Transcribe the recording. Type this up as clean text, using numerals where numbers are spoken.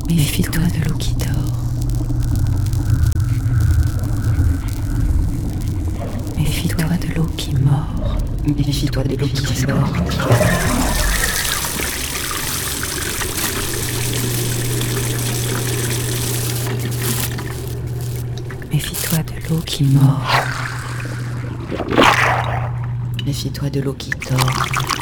Méfie-toi de l'eau qui dort. Méfie-toi de l'eau qui mord. Méfie-toi de l'eau qui sort. Méfie-toi de l'eau qui mord. Méfie-toi de l'eau qui dort.